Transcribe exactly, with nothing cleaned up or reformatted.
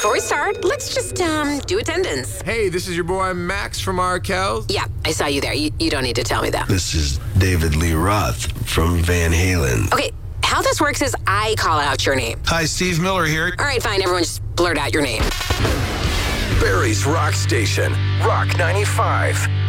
before we start, let's just, um, do attendance. Hey, this is your boy Max from Arkells. Yeah, I saw you there. You, you don't need to tell me that. This is David Lee Roth from Van Halen. Okay, how this works is I call out your name. Hi, Steve Miller here. All right, fine. Everyone just blurt out your name. Barry's Rock Station, Rock ninety-five.